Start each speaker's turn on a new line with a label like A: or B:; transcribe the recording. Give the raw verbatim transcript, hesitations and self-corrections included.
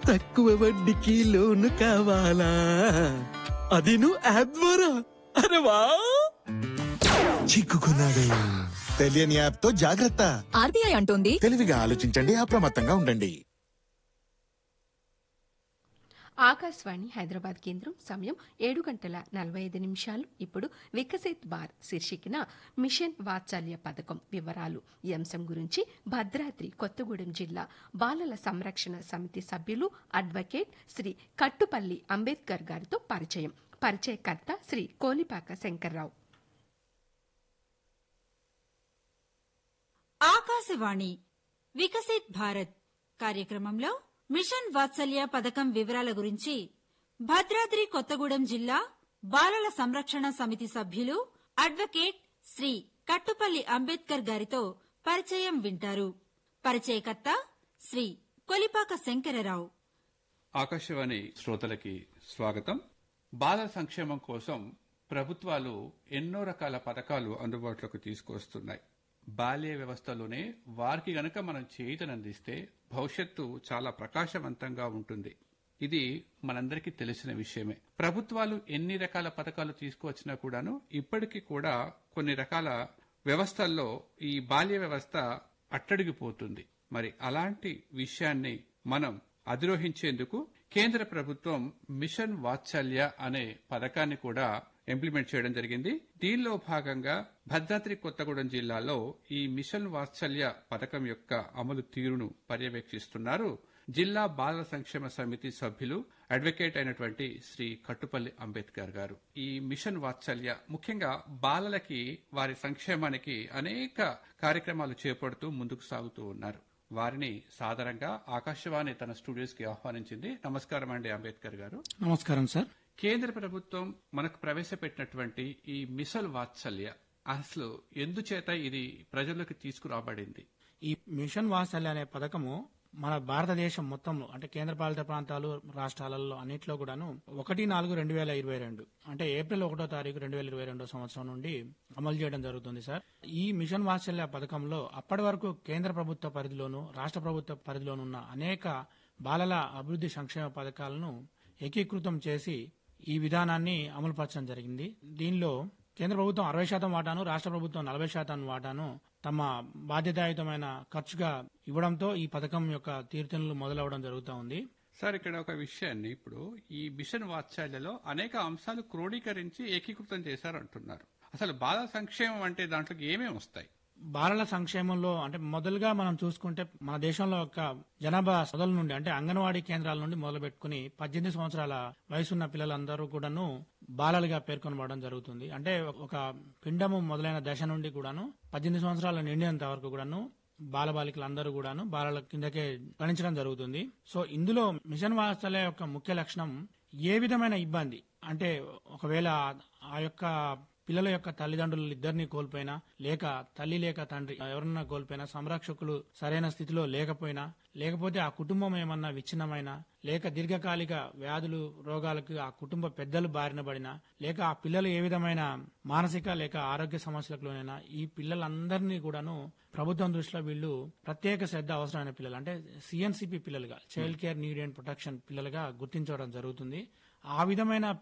A: తక్కువ వడ్డీకి లోను కావాలా? అది నువ్వు యాప్ ద్వారా? అరే వా!
B: చిక్కుకున్నాడు. తెలియని యాప్ తో జాగ్రత్త.
C: ఆర్బీఐ అంటోంది
B: తెలివిగా ఆలోచించండి, అప్రమత్తంగా ఉండండి.
D: ఆకాశవాణి హైదరాబాద్ కేంద్రం సమయం ఏడు గంటల నలభై ఐదు నిమిషాలు. ఇప్పుడు వికసిత్ బార్ శీర్షికన మిషన్ వాత్సల్య పథకం వివరాలు ఈ అంశం గురించి భద్రాద్రి కొత్తగూడెం జిల్లా బాలల సంరక్షణ సమితి సభ్యులు అడ్వకేట్ శ్రీ కట్టుపల్లి అంబేద్కర్ గారితో పరిచయం. పరిచయకర్త శ్రీ కోలిపాక శంకర్రావు.
E: ఆకాశవాణి వికసిత్ భారత్ కార్యక్రమంలో మిషన్ వాత్సల్య పథకం వివరాల గురించి భద్రాద్రి కొత్తగూడెం జిల్లా బాలల సంరక్షణ సమితి సభ్యులు అడ్వకేట్ శ్రీ కట్టుపల్లి అంబేద్కర్ గారితో పరిచయం వింటారు. పరిచయకర్త శ్రీ కొలిపాక శంకరరావు.
F: ఆకాశవాణి శ్రోతలకి స్వాగతం. బాలల సంక్షేమం కోసం ప్రభుత్వాలు ఎన్నో రకాల పథకాలు అందుబాటులోకి తీసుకొస్తున్నాయి. బాల్య వ్యవస్థలోనే వారికి గనక మనం చేయూతనందిస్తే భవిష్యత్తు చాలా ప్రకాశవంతంగా ఉంటుంది. ఇది మనందరికీ తెలిసిన విషయమే. ప్రభుత్వాలు ఎన్ని రకాల పథకాలు తీసుకువచ్చినా కూడాను ఇప్పటికీ కూడా కొన్ని రకాల వ్యవస్థల్లో ఈ బాల్య వ్యవస్థ అట్టడిగిపోతుంది. మరి అలాంటి విషయాన్ని మనం అధిరోహించేందుకు కేంద్ర ప్రభుత్వం మిషన్ వాత్సల్య అనే పథకాన్ని కూడా ఇంప్లిమెంట్ చేయడం జరిగింది. దీనిలో భాగంగా భద్రాద్రి కొత్తగూడెం జిల్లాలో ఈ మిషన్ వాత్సల్య పథకం యొక్క అమలు తీరును పర్యవేక్షిస్తున్నారు జిల్లా బాలల సంక్షేమ సమితి సభ్యులు అడ్వకేట్ అయినటువంటి శ్రీ కట్టుపల్లి అంబేద్కర్ గారు. ఈ మిషన్ వాత్సల్య ముఖ్యంగా బాలలకి వారి సంక్షేమానికి అనేక కార్యక్రమాలు చేపడుతూ ముందుకు సాగుతూ ఉన్నారు. వారిని సాదరంగా ఆకాశవాణి తన స్టూడియోస్ కి ఆహ్వానించింది. నమస్కారం అండి అంబేద్కర్ గారు.
G: నమస్కారం సార్.
F: కేంద్ర ప్రభుత్వం మనకు ప్రవేశపెట్టినటువంటి ఈ మిషన్ వాత్సల్య అసలు ఎందుచేత ఇది ప్రజల్లోకి తీసుకురాబడింది?
G: ఈ మిషన్ వాత్సల్య అనే పథకము మన భారతదేశం మొత్తంలో అంటే కేంద్ర పాలిత ప్రాంతాలు రాష్ట్రాలలో అన్నింటిలో కూడాను ఒకటి నాలుగు రెండు వేల ఇరవై రెండు అంటే ఏప్రిల్ ఒకటో తారీఖు రెండు వేల ఇరవై రెండో సంవత్సరం నుండి అమలు చేయడం జరుగుతుంది సార్. ఈ మిషన్ వాత్సల్య పథకంలో అప్పటి వరకు కేంద్ర ప్రభుత్వ పరిధిలోను రాష్ట్ర ప్రభుత్వ పరిధిలోనున్న అనేక బాలల అభివృద్ధి సంక్షేమ పథకాలను ఏకీకృతం చేసి ఈ విధానాన్ని అమలుపరచడం జరిగింది. దీనిలో కేంద్ర ప్రభుత్వం అరవై శాతం వాటాను, రాష్ట్ర ప్రభుత్వం నలభై శాతం వాటాను తమ బాధ్యతాయుతమైన ఖర్చుగా ఇవ్వడంతో ఈ పథకం యొక్క తీరుతెన్నులు మొదలవడం జరుగుతూ ఉంది.
F: సార్, ఇక్కడ ఒక విషయాన్ని ఇప్పుడు ఈ మిషన్ వాత్సల్యలో అనేక అంశాలు క్రోడీకరించి ఏకీకృతం చేశారంటున్నారు. అసలు బాల సంక్షేమం అంటే దాంట్లోకి ఏమేమి వస్తాయి?
G: బాలల సంక్షేమంలో అంటే మొదలుగా మనం చూసుకుంటే మన దేశంలో యొక్క జనాభా మొదల నుండి అంటే అంగన్వాడీ కేంద్రాల నుండి మొదలు పెట్టుకుని పద్దెనిమిది సంవత్సరాల వయసున్న పిల్లలందరూ కూడాను బాలలుగా పేర్కొనబడడం జరుగుతుంది. అంటే ఒక పిండము మొదలైన దశ నుండి కూడాను పద్దెనిమిది సంవత్సరాల నిండినంత వరకు కూడాను బాలబాలికలందరూ కూడాను బాలల కిందకే గణించడం జరుగుతుంది. సో ఇందులో మిషన్ వాత్సల్య యొక్క ముఖ్య లక్షణం ఏ విధమైన ఇబ్బంది అంటే ఒకవేళ ఆ యొక్క పిల్లల యొక్క తల్లిదండ్రులు ఇద్దరిని కోల్పోయినా లేక తల్లి లేక తండ్రి ఎవరన్నా కోల్పోయినా సంరక్షకులు సరైన స్థితిలో లేకపోయినా లేకపోతే ఆ కుటుంబం ఏమన్నా విచ్ఛిన్నమైనా లేక దీర్ఘకాలిక వ్యాధులు రోగాలకు ఆ కుటుంబ పెద్దలు బారిన పడినా లేక ఆ పిల్లలు ఏ విధమైన మానసిక లేక ఆరోగ్య సమస్యలకులోనైనా ఈ పిల్లలందరినీ కూడాను ప్రభుత్వం దృష్టిలో వీళ్ళు ప్రత్యేక శ్రద్ధ అవసరమైన పిల్లలు అంటే సిఎన్సిపి పిల్లలుగా child care need and protection పిల్లలుగా గుర్తించడం జరుగుతుంది. ఆ విధమైన